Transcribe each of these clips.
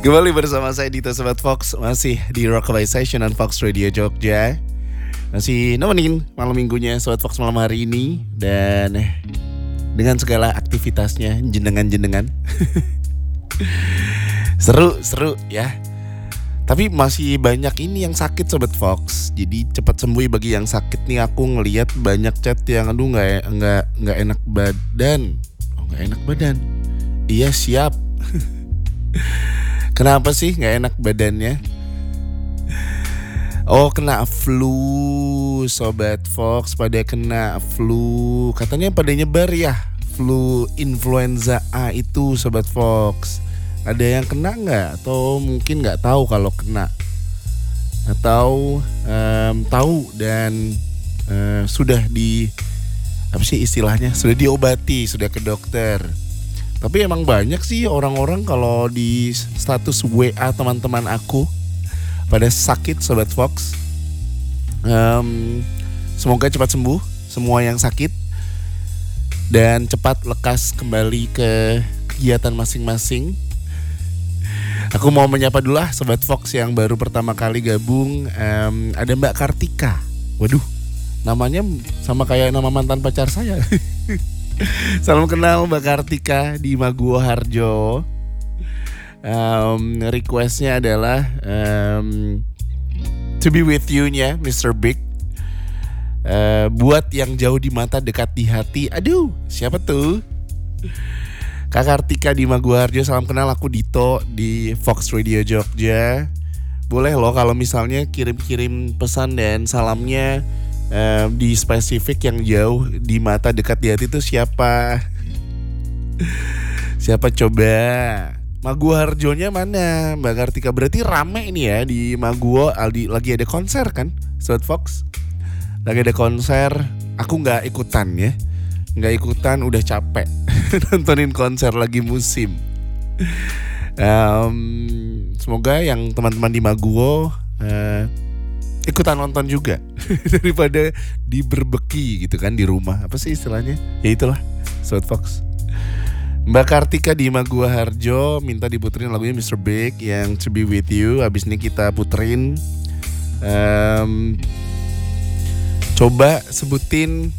Kembali bersama saya Dito Sobat Fox, masih di Rockaway Session on Fox Radio Jogja. Masih nemenin malam minggunya Sobat Fox malam hari ini. Dan dengan segala aktivitasnya, jenengan-jenengan. Seru ya. Tapi masih banyak ini yang sakit Sobat Fox. Jadi cepat sembuh bagi yang sakit nih. Aku ngelihat banyak chat yang aduh nggak enak badan. Nggak enak badan. Iya siap. Kenapa sih nggak enak badannya? Oh kena flu Sobat Fox, pada kena flu. Katanya pada nyebar ya, flu influenza A itu Sobat Fox. Ada yang kena nggak? Atau mungkin nggak tahu kalau kena? Atau tahu dan sudah apa sih istilahnya? Sudah diobati, sudah ke dokter. Tapi emang banyak sih orang-orang kalau di status WA teman-teman aku pada sakit Sobat Fox. Semoga cepat sembuh semua yang sakit dan cepat lekas kembali ke kegiatan masing-masing. Aku mau menyapa dulu lah Sobat Fox yang baru pertama kali gabung. Ada Mbak Kartika. Waduh, namanya sama kayak nama mantan pacar saya. Salam kenal Mbak Kartika di Maguwo Harjo. Requestnya adalah To Be With You-nya Mr. Big. Buat yang jauh di mata dekat di hati. Aduh, siapa tuh? Kak Kartika di Maguwo Harjo, salam kenal, aku Dito di Fox Radio Jogja. Boleh loh kalau misalnya kirim-kirim pesan dan salamnya di spesifik yang jauh di mata dekat di hati itu siapa? Siapa coba? Maguwo Harjonya mana Mbak Kartika? Berarti rame ini ya di Maguwo, lagi ada konser kan Sobat Fox? Lagi ada konser, aku gak ikutan ya. Gak ikutan, udah capek nontonin konser lagi musim. Semoga yang teman-teman di Maguwo ikutan nonton juga daripada diberbeki gitu kan di rumah. Apa sih istilahnya? Ya itulah Sobat Fox. Mbak Kartika di Maguwo Harjo minta diputerin lagunya Mr. Big yang To Be With You. Abis ini kita puterin. Coba sebutin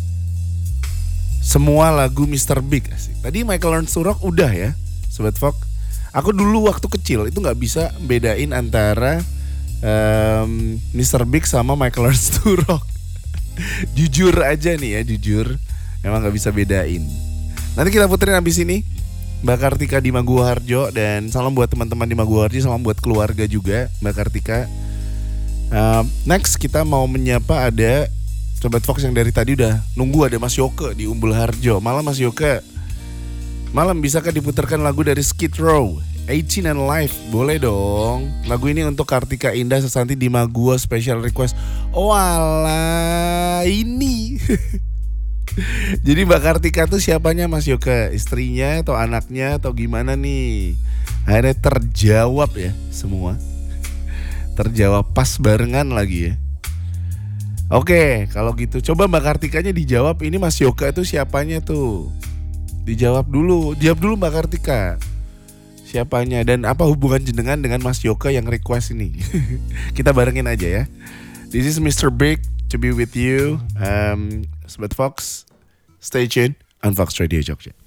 semua lagu Mr. Big. Asik. Tadi Michael Learns to Rock udah ya Sobat Fox. Aku dulu waktu kecil itu gak bisa bedain antara Mr. Big sama Michael Learns to Rock. Jujur aja nih ya, jujur emang gak bisa bedain. Nanti kita puterin abis ini Mbak Kartika di Maguwo Harjo. Dan salam buat teman-teman di Maguwo Harjo, salam buat keluarga juga Mbak Kartika. Next kita mau menyapa ada Sobat Fox yang dari tadi udah nunggu, ada Mas Yoke di Umbul Harjo. Malam Mas Yoke. Malam bisakah diputarkan lagu dari Skid Row, 18 and Life? Boleh dong. Lagu ini untuk Kartika Indah Sesanti di Maguwo, special request. Oh alah, ini. Jadi Mbak Kartika tuh siapanya Mas Yoke? Istrinya atau anaknya atau gimana nih? Akhirnya terjawab ya semua. Terjawab pas barengan lagi ya. Oke, kalau gitu coba Mbak Kartikanya dijawab. Ini Mas Yoga itu siapanya tuh? Dijawab dulu. Jawab dulu Mbak Kartika. Siapanya dan apa hubungan jenengan dengan Mas Yoga yang request ini? Kita barengin aja ya. This is Mr. Big, To Be With You. Sobat Fox, stay tuned on Fox Radio Jogja.